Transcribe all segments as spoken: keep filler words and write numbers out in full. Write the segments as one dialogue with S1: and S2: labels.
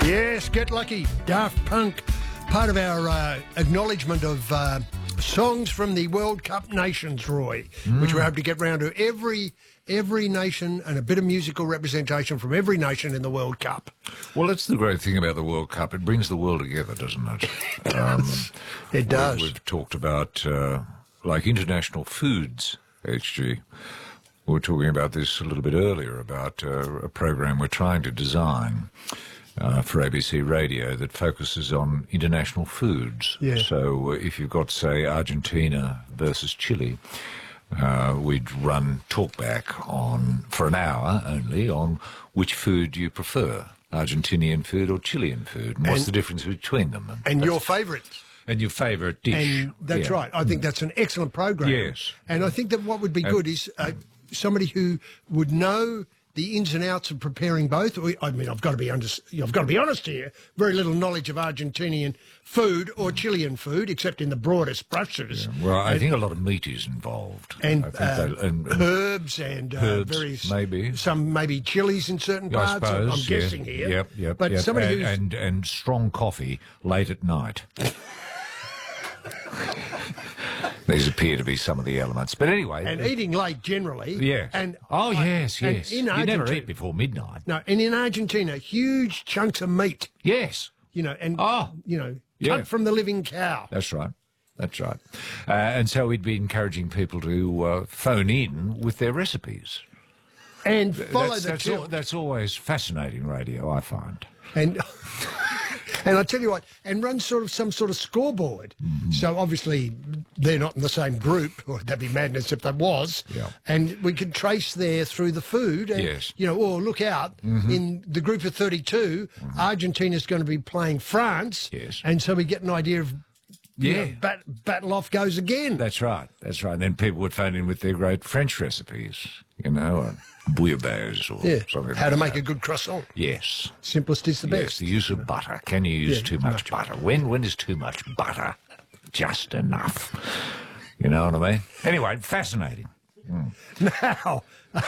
S1: Yes, Get Lucky, Daft Punk, part of our uh, acknowledgement of uh, songs from the World Cup nations, Roy, mm. which we hope to get round to every every nation and a bit of musical representation from every nation in the World Cup.
S2: Well, that's the great thing about the World Cup. It brings the world together, doesn't it? Um,
S1: it does.
S2: We, we've talked about, uh, like, international foods, H G. We were talking about this a little bit earlier, about uh, a program we're trying to design uh, for A B C Radio that focuses on international foods.
S1: Yeah.
S2: So uh, if you've got, say, Argentina versus Chile, uh, we'd run talkback on, for an hour only, on which food you prefer, Argentinian food or Chilean food, and what's and, the difference between them.
S1: And, and your favourites.
S2: And your favourite dish.
S1: And that's
S2: yeah.
S1: right. I think that's an excellent program.
S2: Yes.
S1: And I think that what would be good is uh, somebody who would know the ins and outs of preparing both. I mean, I've got to be under, I've got to be honest here. Very little knowledge of Argentinian food or Chilean food, except in the broadest brushes.
S2: Yeah. Well, I
S1: and,
S2: think a lot of meat is involved.
S1: And,
S2: I think
S1: uh,
S2: they, and, and
S1: herbs and uh,
S2: herbs,
S1: various,
S2: maybe
S1: some maybe chilies in certain
S2: I
S1: parts.
S2: suppose,
S1: I'm
S2: yeah.
S1: guessing here.
S2: Yep, yep.
S1: But
S2: yep.
S1: somebody
S2: and,
S1: who's
S2: and and strong coffee late at night. These appear to be some of the elements. But anyway...
S1: And eating late generally.
S2: Yeah.
S1: And
S2: oh,
S1: I,
S2: yes, yes.
S1: In
S2: you never eat before midnight.
S1: No, and in Argentina, huge chunks of meat.
S2: Yes.
S1: You know, and,
S2: oh,
S1: you know,
S2: yeah.
S1: cut from the living cow.
S2: That's right. That's right. Uh, and so we'd be encouraging people to uh, phone in with their recipes.
S1: And follow
S2: that's,
S1: the...
S2: That's, al that's always fascinating radio, I find.
S1: And... And I tell you what, and run sort of some sort of scoreboard. Mm-hmm. So obviously they're not in the same group, or that'd be madness if that was.
S2: Yeah.
S1: And we could trace there through the food. And,
S2: yes.
S1: You know, or look out, mm-hmm. in the group of thirty-two, mm-hmm. Argentina's going to be playing France.
S2: Yes.
S1: And so we get an idea of, you
S2: yeah,
S1: know, bat, battle off goes again.
S2: That's right. That's right. And then people would phone in with their great French recipes, you know, or bouillabaisse or
S1: yeah.
S2: something.
S1: How
S2: like
S1: to make
S2: that.
S1: a good croissant.
S2: Yes.
S1: Simplest is the
S2: yes,
S1: best.
S2: the use of butter. Can you use
S1: yeah,
S2: too much, much butter? When when is too much butter just enough? You know what I mean? Anyway, fascinating. Mm.
S1: Now,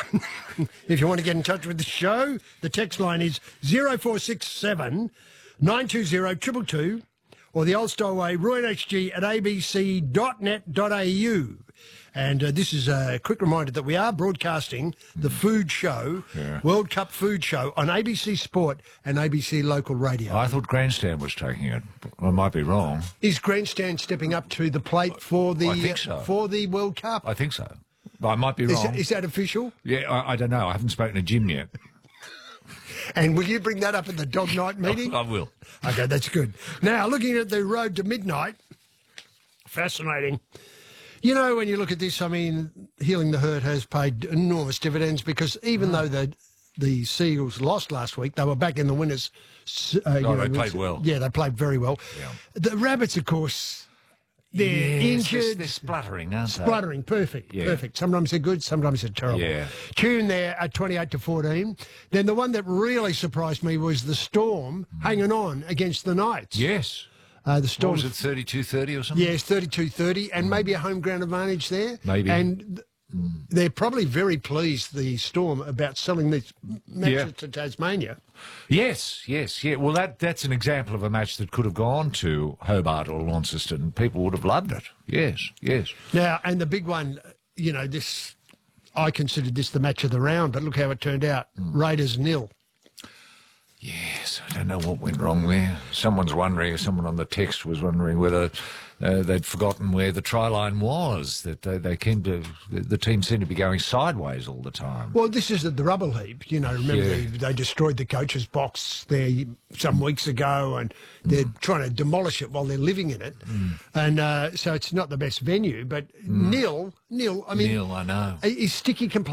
S1: if you want to get in touch with the show, the text line is zero four six seven nine two zero two two two, or the old style way, roy and h g at a b c dot net dot a u. And uh, this is a quick reminder that we are broadcasting the food show,
S2: yeah.
S1: World Cup food show, on A B C Sport and A B C Local Radio.
S2: I thought Grandstand was taking it. I might be wrong.
S1: Is Grandstand stepping up to the plate for the
S2: I think so.
S1: uh, for the World Cup?
S2: I think so. I might be
S1: is
S2: wrong.
S1: That, is that official?
S2: Yeah, I, I don't know. I haven't spoken to Jim yet.
S1: And will you bring that up at the dog night meeting?
S2: I will.
S1: Okay, that's good. Now, looking at the road to midnight, fascinating. You know, when you look at this, I mean, Healing the Hurt has paid enormous dividends, because even mm. though the the Seagulls lost last week, they were back in the winners. Uh,
S2: oh,
S1: you know,
S2: they played well.
S1: Yeah, they played very well.
S2: Yeah.
S1: The Rabbits, of course, they're
S2: yes,
S1: injured.
S2: They're, they're spluttering, aren't they?
S1: Spluttering, perfect,
S2: yeah.
S1: perfect. Sometimes they're good, sometimes they're terrible.
S2: Yeah.
S1: Tune there at twenty-eight to fourteen. Then the one that really surprised me was the Storm mm. hanging on against the Knights.
S2: Yes.
S1: Uh, the Storm
S2: was it, thirty-two thirty or something?
S1: Yes, thirty-two thirty, and mm. maybe a home ground advantage there.
S2: Maybe.
S1: And th mm. they're probably very pleased, the Storm, about selling these matches yeah. to Tasmania.
S2: Yes, yes, yeah. Well, that that's an example of a match that could have gone to Hobart or Launceston. People would have loved it. Yes, yes.
S1: Now, and the big one, you know, this, I considered this the match of the round, but look how it turned out. Mm. Raiders nil.
S2: Yes, I don't know what went wrong there. Someone's wondering, someone on the text was wondering whether uh, they'd forgotten where the try line was, that they, they came to, the, the team seemed to be going sideways all the time.
S1: Well, this is the rubble heap. You know, remember
S2: yeah.
S1: they, they destroyed the coach's box there some weeks ago, and they're mm. trying to demolish it while they're living in it. Mm. And uh, so it's not the best venue, but mm. nil, nil, I mean...
S2: Nil, I know.
S1: Is Sticky complaining?